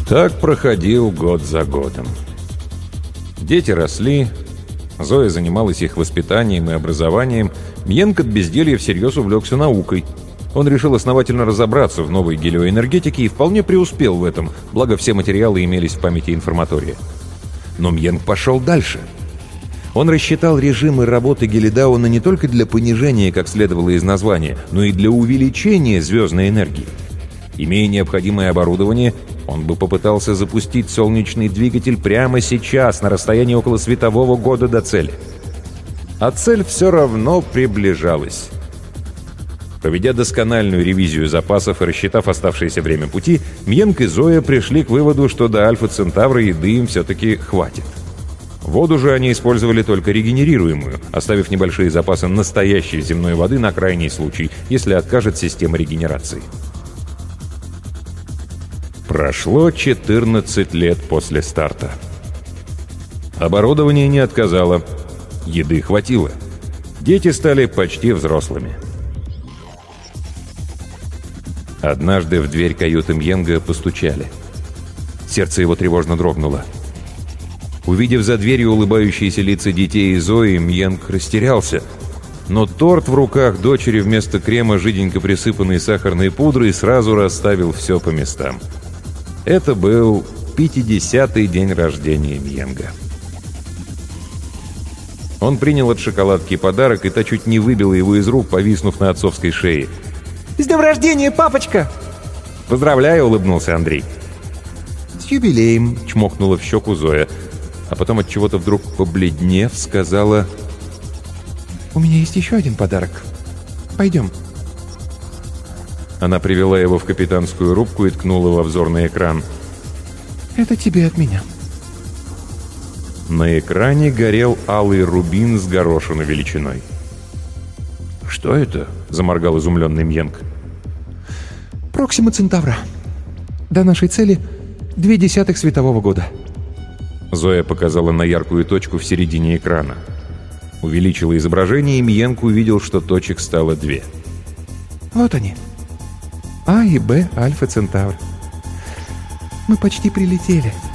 Так проходил год за годом. Дети росли, Зоя занималась их воспитанием и образованием, Мьенг от безделья всерьез увлекся наукой. Он решил основательно разобраться в новой гелиоэнергетике и вполне преуспел в этом, благо все материалы имелись в памяти информатория. Но Мьенг пошел дальше. Он рассчитал режимы работы Гелидауна не только для понижения, как следовало из названия, но и для увеличения звездной энергии. Имея необходимое оборудование, он бы попытался запустить солнечный двигатель прямо сейчас, на расстоянии около светового года до цели. А цель все равно приближалась. Проведя доскональную ревизию запасов и рассчитав оставшееся время пути, Мьенг и Зоя пришли к выводу, что до Альфа Центавра еды им все-таки хватит. Воду же они использовали только регенерируемую, оставив небольшие запасы настоящей земной воды на крайний случай, если откажет система регенерации. Прошло 14 лет после старта. Оборудование не отказало, еды хватило. Дети стали почти взрослыми. Однажды в дверь каюты Мьенга постучали. Сердце его тревожно дрогнуло. Увидев за дверью улыбающиеся лица детей и Зои, Мьенг растерялся. Но торт в руках дочери вместо крема, жиденько присыпанный сахарной пудрой, сразу расставил все по местам. Это был 50-й день рождения Мьенга. Он принял от шоколадки подарок, и та чуть не выбила его из рук, повиснув на отцовской шее. «С днем рождения, папочка!» «Поздравляю!» — улыбнулся Андрей. «С юбилеем!» — чмокнула в щеку Зоя, а потом от чего-то вдруг побледнев сказала: «У меня есть еще один подарок. Пойдем». Она привела его в капитанскую рубку и ткнула во взорный экран. «Это тебе от меня». На экране горел алый рубин с горошину величиной. «Что это?» — заморгал изумленный Мьенг. «Проксима Центавра. До нашей цели 0,2 светового года». Зоя показала на яркую точку в середине экрана. Увеличила изображение, и Мьенг увидел, что точек стало 2. «Вот они. А и Б Альфа Центавр. Мы почти прилетели».